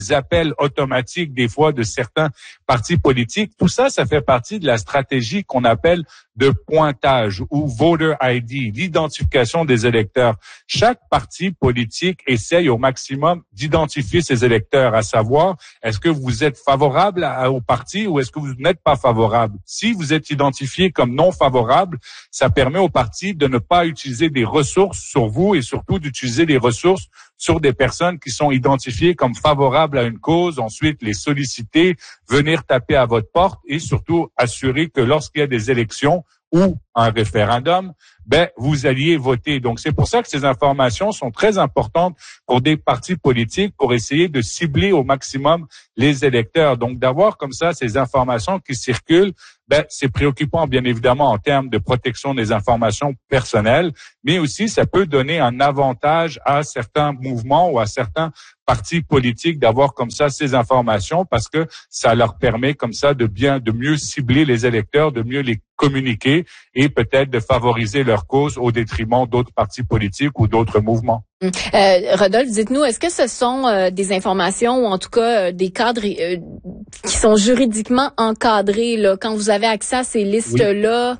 appels automatiques des fois de certains partis politiques. Tout ça, ça fait partie de la stratégie qu'on appelle de pointage ou voter ID, l'identification des électeurs. Chaque parti politique essaye au maximum d'identifier ses électeurs, à savoir, est-ce que vous êtes favorable au parti ou est-ce que vous n'êtes pas favorable? Si vous êtes identifié comme non favorable, ça permet au parti de ne pas utiliser des ressources sur vous et surtout d'utiliser des ressources sur des personnes qui sont identifiées comme favorables à une cause, ensuite les solliciter, venir taper à votre porte et surtout assurer que lorsqu'il y a des élections ou un référendum, vous alliez voter. Donc, c'est pour ça que ces informations sont très importantes pour des partis politiques pour essayer de cibler au maximum les électeurs. Donc, d'avoir comme ça ces informations qui circulent, c'est préoccupant, bien évidemment, en termes de protection des informations personnelles, mais aussi ça peut donner un avantage à certains mouvements ou à certains partis politiques d'avoir comme ça ces informations parce que ça leur permet comme ça de mieux cibler les électeurs, de mieux les communiquer et peut-être de favoriser leur cause au détriment d'autres partis politiques ou d'autres mouvements. Rodolphe, dites-nous, est-ce que ce sont des informations ou en tout cas des cadres qui sont juridiquement encadrés là, quand vous avez accès à ces listes-là?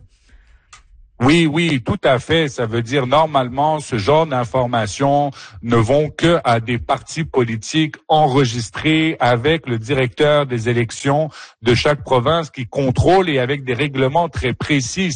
Oui, tout à fait. Ça veut dire normalement ce genre d'informations ne vont que à des partis politiques enregistrés avec le directeur des élections de chaque province qui contrôle et avec des règlements très précis.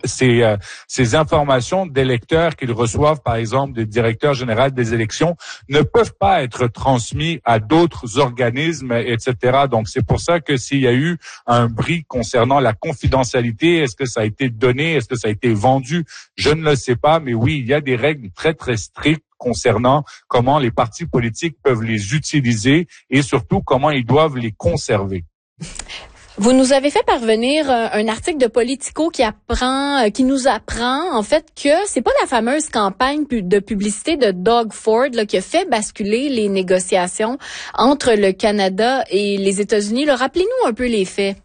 Ces informations d'électeurs qu'ils reçoivent, par exemple, du directeur général des élections, ne peuvent pas être transmis à d'autres organismes, etc. Donc c'est pour ça que s'il y a eu un bris concernant la confidentialité, est-ce que ça a été donné, est-ce que ça a été vendu, je ne le sais pas, mais oui, il y a des règles très, très strictes concernant comment les partis politiques peuvent les utiliser et surtout comment ils doivent les conserver. Vous nous avez fait parvenir un article de Politico qui nous apprend en fait que c'est pas la fameuse campagne de publicité de Doug Ford là, qui a fait basculer les négociations entre le Canada et les États-Unis. Rappelez-nous un peu les faits.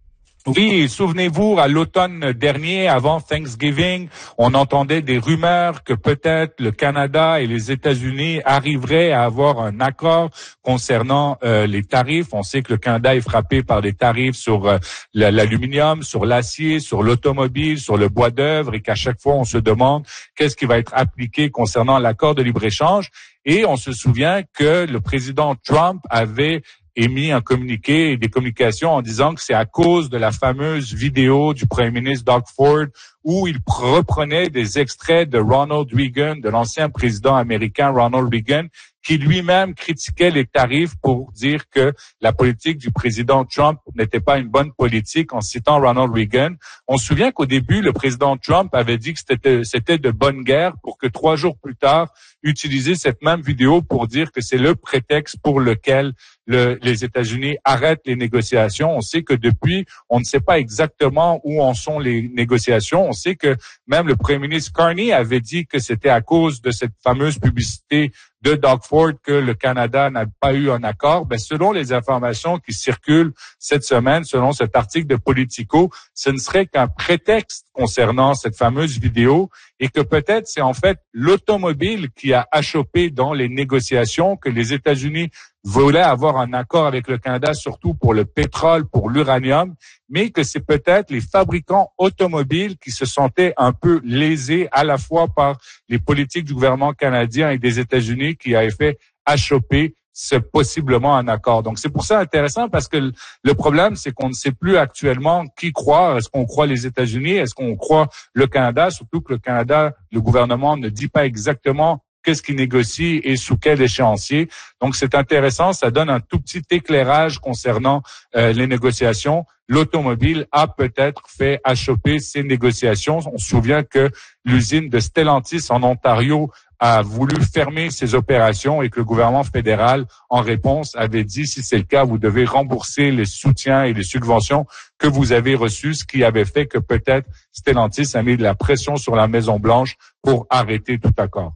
Oui, souvenez-vous, à l'automne dernier, avant Thanksgiving, on entendait des rumeurs que peut-être le Canada et les États-Unis arriveraient à avoir un accord concernant les tarifs. On sait que le Canada est frappé par des tarifs sur l'aluminium, sur l'acier, sur l'automobile, sur le bois d'œuvre et qu'à chaque fois, on se demande qu'est-ce qui va être appliqué concernant l'accord de libre-échange. Et on se souvient que le président Trump avait émis un communiqué et des communications en disant que c'est à cause de la fameuse vidéo du premier ministre Doug Ford où il reprenait des extraits de Ronald Reagan, de l'ancien président américain Ronald Reagan, qui lui-même critiquait les tarifs pour dire que la politique du président Trump n'était pas une bonne politique en citant Ronald Reagan. On se souvient qu'au début, le président Trump avait dit que c'était de bonne guerre pour que 3 jours plus tard, utiliser cette même vidéo pour dire que c'est le prétexte pour lequel les États-Unis arrêtent les négociations. On sait que depuis, on ne sait pas exactement où en sont les négociations. On sait que même le premier ministre Carney avait dit que c'était à cause de cette fameuse publicité de Doug Ford que le Canada n'a pas eu un accord. Selon les informations qui circulent cette semaine, selon cet article de Politico, ce ne serait qu'un prétexte concernant cette fameuse vidéo et que peut-être c'est en fait l'automobile qui a achoppé dans les négociations, que les États-Unis voulaient avoir un accord avec le Canada, surtout pour le pétrole, pour l'uranium, mais que c'est peut-être les fabricants automobiles qui se sentaient un peu lésés à la fois par les politiques du gouvernement canadien et des États-Unis qui avaient fait achopper possiblement un accord. Donc, c'est pour ça intéressant parce que le problème, c'est qu'on ne sait plus actuellement qui croire. Est-ce qu'on croit les États-Unis? Est-ce qu'on croit le Canada? Surtout que le Canada, le gouvernement ne dit pas exactement qu'est-ce qu'il négocie et sous quel échéancier. Donc, c'est intéressant. Ça donne un tout petit éclairage concernant les négociations. L'automobile a peut-être fait achopper ces négociations. On se souvient que l'usine de Stellantis en Ontario a voulu fermer ses opérations et que le gouvernement fédéral, en réponse, avait dit, si c'est le cas, vous devez rembourser les soutiens et les subventions que vous avez reçus, ce qui avait fait que peut-être Stellantis a mis de la pression sur la Maison-Blanche pour arrêter tout accord.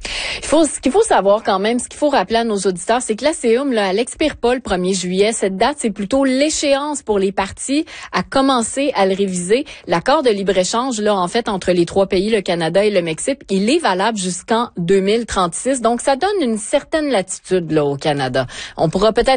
Ce qu'il faut savoir quand même, ce qu'il faut rappeler à nos auditeurs, c'est que l'ACUM, elle expire pas le 1er juillet. Cette date, c'est plutôt l'échéance pour les partis à commencer à le réviser. L'accord de libre-échange, là, en fait, entre les 3 pays, le Canada et le Mexique, il est valable jusqu'en 2036. Donc, ça donne une certaine latitude, là, au Canada. On pourra peut-être